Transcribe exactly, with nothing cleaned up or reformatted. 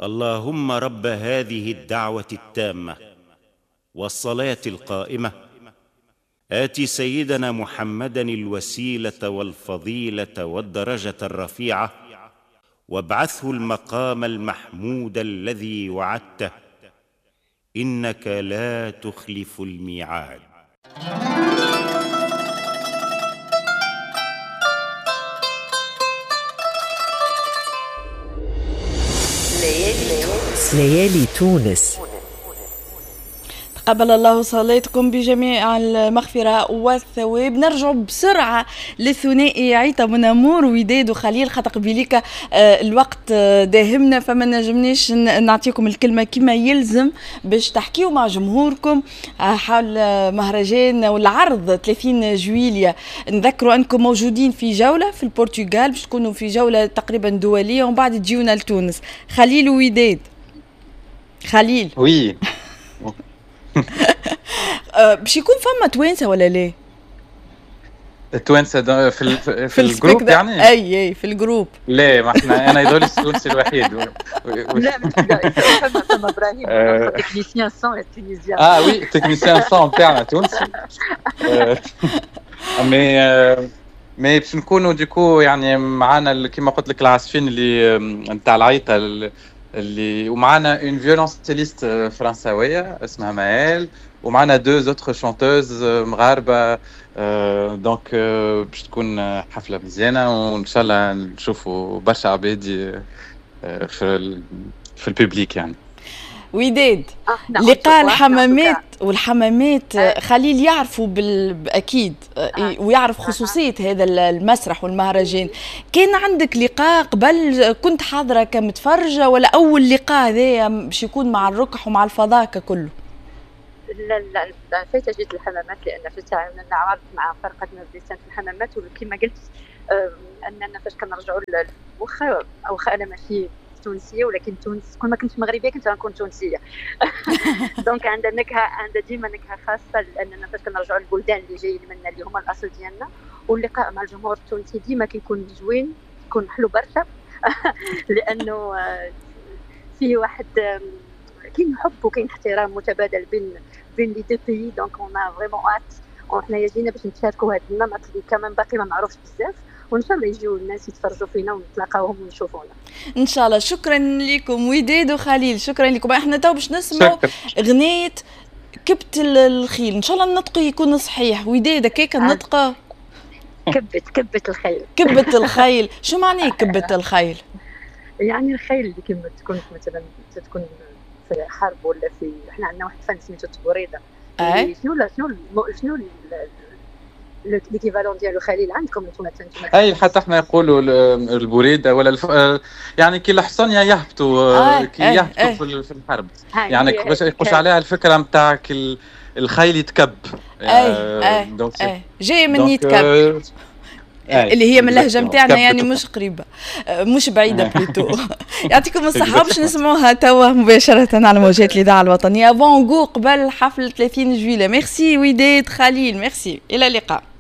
اللهم رب هذه الدعوة التامة والصلاة القائمة آت سيدنا محمدا الوسيلة والفضيلة والدرجة الرفيعة وابعثه المقام المحمود الذي وعدته إنك لا تخلف الميعاد. ليالي تونس. تقبل الله صلاتكم بجميع المغفرة والثواب. نرجع بسرعة للثنائي عيطة منامور وداد وخليل، خاطر قبيليك الوقت داهمنا فما نجمناش نعطيكم الكلمة كما يلزم باش تحكيوا مع جمهوركم حول مهرجان والعرض ثلاثين جويلية. نذكروا أنكم موجودين في جولة في البرتغال، باش تكونوا في جولة تقريبا دولية ومن بعد تجيونا لتونس. خليل وداد. خليل وي باش يكون فما توانسه ولا لا؟ التوانسه في ال في, في الجروب يعني؟ اي اي في الجروب. لا ما احنا انا يدول التونسي الوحيد. لا فما فما ابراهيم تكنيسيان صون التونسيان. اه وي تكنيسيان صون تاعنا تونسي. مي مي باش نكونوا ديكو يعني معانا كيما قلت لك العازفين اللي نتاع العيطه اللي ومعنا اون فيولونسيليست فرنساويه اسمها مايل، ومعنا دو زوتر شانتوز مغاربه. دونك باش تكون حفله مزيانه وان شاء الله نشوفوا برشا عباد في في الببليك يعني. وداد لقاء الحمامات والحمامات خليل يعرفوا بالأكيد ويعرف خصوصية هذا المسرح والمهرجان. كان عندك لقاء قبل كنت حاضرة كمتفرجة ولا أول لقاء هذا باش يكون مع الركح ومع الفضاء ككله؟ لا لا فايت جيت الحمامات لأن فايت عرضت مع فرقة نرديسان في الحمامات، وكما قلت أننا فاش كنرجعوا واخا واخا أنا ماشي تونسيه ولكن تونس كل ما كنت مغربيه كنت غنكون تونسيه. دونك عندنا نكهه عندنا ديما نكهه خاصه لاننا فاش كنرجعوا للبلدان اللي جايين منا اللي هما الاصل ديالنا، واللقاء مع الجمهور التونسي ديما كيكون زوين كيكون حلو برشا. لانه فيه واحد كاين حب وكاين احترام متبادل بين بين لي دو بيي. دونك اون فريمون ات وحنا جينا باش نشاركوا هذا النمط اللي كمان باقي ما معروفش بزاف، وان شاء الله يجيو الناس يتفرجوا فينا ونتلاقاوهم ونشوفونا ان شاء الله. شكرا لكم وداد وخليل، شكرا لكم. احنا تو باش نسمعوا اغنيه كبت الخيل، ان شاء الله النطق يكون صحيح. وداد هكاك النطقه كبت كبت الخيل. كبت الخيل شو معناه كبت الخيل؟ يعني الخيل اللي كما تكون مثلا تكون في حرب ولا في، احنا عندنا واحد فن سميتو التبريده. أه؟ شنو لا شنو شنو ليكيفالون ديالو خليل عندكم انتم مثلا؟ اي حتى احنا نقولوا البريده ولا الف... يعني كي الحصان يهبطوا آه كي آه يهبطوا آه في في الحرب يعني باش يقوش عليها الفكره نتاعك الخيل يتكب. اي آه دونك آه جاي من يتكب آه اللي هي من اللهجه نتاعنا يعني مش قريبه مش بعيده بليتو. يعطيكم الصحه. باش نسمعوها توا مباشره على موجات الاذاعه الوطنيه افون جو قبل حفل ثلاثين جويلية. ميرسي وداد خليل، ميرسي، الى اللقاء.